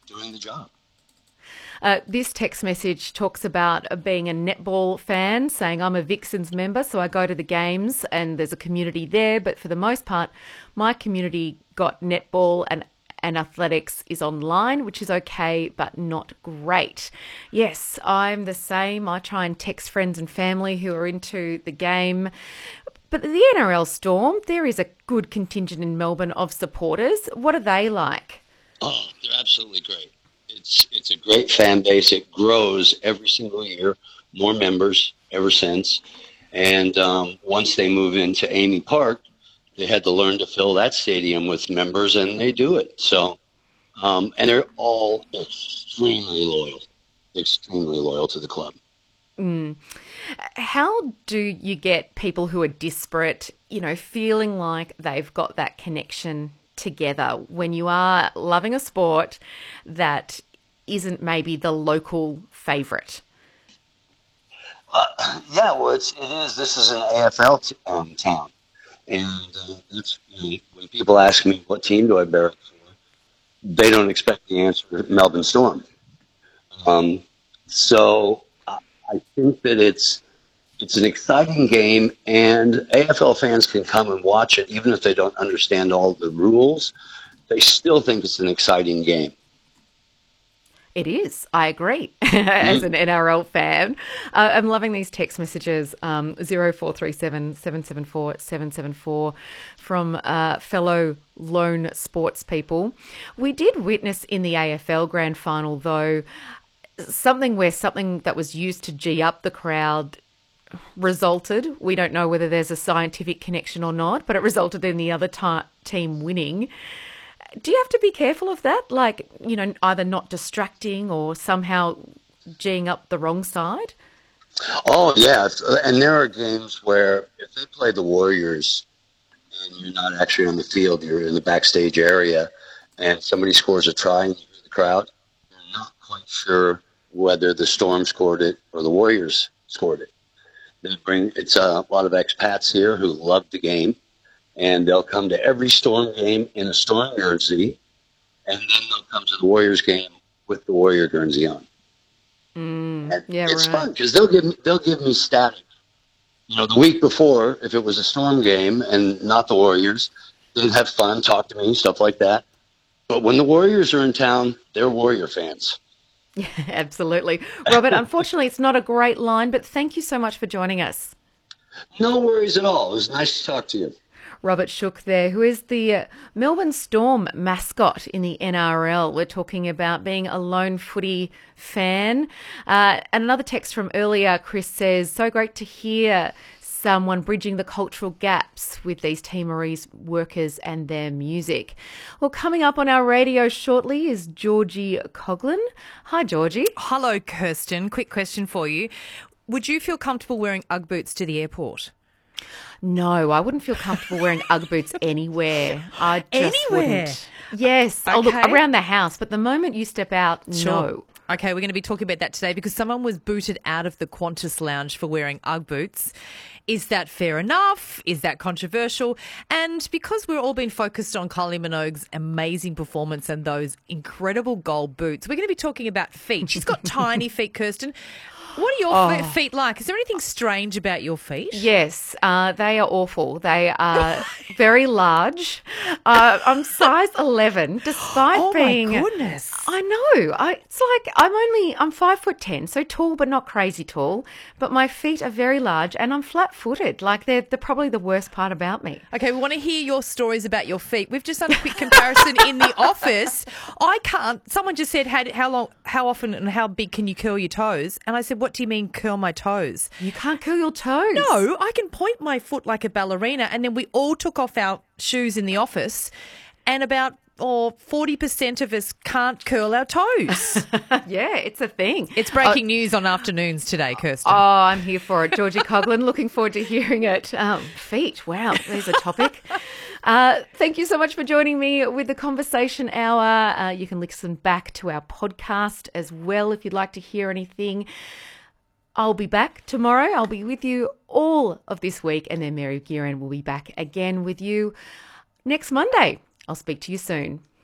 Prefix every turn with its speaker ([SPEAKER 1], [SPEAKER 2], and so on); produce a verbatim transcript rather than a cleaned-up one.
[SPEAKER 1] doing the job.
[SPEAKER 2] Uh, this text message talks about uh, being a netball fan, saying I'm a Vixens member, so I go to the games and there's a community there. But for the most part, my community got netball and and athletics is online, which is okay, but not great. Yes, I'm the same. I try and text friends and family who are into the game. But the N R L Storm, there is a good contingent in Melbourne of supporters. What are they like?
[SPEAKER 1] Oh, they're absolutely great. It's it's a great fan base. It grows every single year, more members ever since. And um, once they move into Amy Park, they had to learn to fill that stadium with members, and they do it. So, um, and they're all extremely loyal, extremely loyal to the club.
[SPEAKER 2] Mm. How do you get people who are disparate, you know, feeling like they've got that connection together when you are loving a sport that isn't maybe the local favourite?
[SPEAKER 1] Uh, yeah, well, it's, it is. This is an A F L t- um, town. And uh, that's, you know, when people ask me what team do I barrack for, they don't expect the answer Melbourne Storm. Um, so I, I think that it's it's an exciting game, and A F L fans can come and watch it, even if they don't understand all the rules. They still think it's an exciting game.
[SPEAKER 2] It is. I agree. As an N R L fan, uh, I'm loving these text messages. Um, zero four three seven seven seven four seven seven four from uh, fellow lone sports people. We did witness in the A F L Grand Final, though, something where something that was used to gee up the crowd resulted. We don't know whether there's a scientific connection or not, but it resulted in the other t- team winning. Do you have to be careful of that? Like, you know, either not distracting or somehow geeing up the wrong side?
[SPEAKER 1] Oh, yeah. And there are games where if they play the Warriors and you're not actually on the field, you're in the backstage area, and somebody scores a try and you hear the crowd, you're not quite sure whether the Storm scored it or the Warriors scored it. They bring It's a lot of expats here who love the game, and they'll come to every Storm game in a Storm jersey, and then they'll come to the Warriors game with the Warrior jersey on.
[SPEAKER 2] Mm,
[SPEAKER 1] And
[SPEAKER 2] yeah,
[SPEAKER 1] it's
[SPEAKER 2] right.
[SPEAKER 1] fun because they'll give me, they'll give me static. You know, the week before, if it was a Storm game and not the Warriors, they'd have fun, talk to me, stuff like that. But when the Warriors are in town, they're Warrior fans.
[SPEAKER 2] Yeah, absolutely. Robert, unfortunately, it's not a great line, but thank you so much for joining us.
[SPEAKER 1] No worries at all. It was nice to talk to you.
[SPEAKER 2] Robert Shook there, who is the uh, Melbourne Storm mascot in the N R L. We're talking about being a lone footy fan. Uh, and another text from earlier, Chris says, so great to hear someone bridging the cultural gaps with these Timorese workers and their music. Well, coming up on our radio shortly is Georgie Coughlin. Hi, Georgie.
[SPEAKER 3] Hello, Kirsten. Quick question for you. Would you feel comfortable wearing Ugg boots to the airport?
[SPEAKER 2] No, I wouldn't feel comfortable wearing Ugg boots anywhere. I just
[SPEAKER 3] Anywhere?
[SPEAKER 2] wouldn't. Yes, oh, look,
[SPEAKER 3] Okay.
[SPEAKER 2] around the house, but the moment you step out, no.
[SPEAKER 3] Okay, we're going to be talking about that today because someone was booted out of the Qantas lounge for wearing Ugg boots. Is that fair enough? Is that controversial? And because we're all been focused on Kylie Minogue's amazing performance and those incredible gold boots, we're going to be talking about feet. She's got tiny feet, Kirsten. What are your
[SPEAKER 2] Oh.
[SPEAKER 3] feet like? Is there anything strange about your feet?
[SPEAKER 2] Yes, uh, they are awful. They are very large. Uh, I'm size eleven, despite
[SPEAKER 3] Oh,
[SPEAKER 2] being.
[SPEAKER 3] my goodness.
[SPEAKER 2] I know. I, it's like I'm only I'm five foot ten, so tall but not crazy tall. But my feet are very large, and I'm flat footed. Like they're, they're probably the worst part about me.
[SPEAKER 3] Okay, we want to hear your stories about your feet. We've just done a quick comparison in the office. I can't. Someone just said, how, how long, how often, and how big can you curl your toes? And I said, what do you mean curl my toes?
[SPEAKER 2] You can't curl your toes.
[SPEAKER 3] No, I can point my foot like a ballerina. And then we all took off our shoes in the office, and about or forty percent of us can't curl our toes.
[SPEAKER 2] Yeah, it's a thing.
[SPEAKER 3] It's breaking news on afternoons today, Kirsten.
[SPEAKER 2] Oh, I'm here for it. Georgie Coughlin, looking forward to hearing it. Um, feet, wow, there's a topic. Uh, thank you so much for joining me with the Conversation Hour. Uh, you can listen back to our podcast as well if you'd like to hear anything. I'll be back tomorrow. I'll be with you all of this week, and then Mary Guerin will be back again with you next Monday. I'll speak to you soon.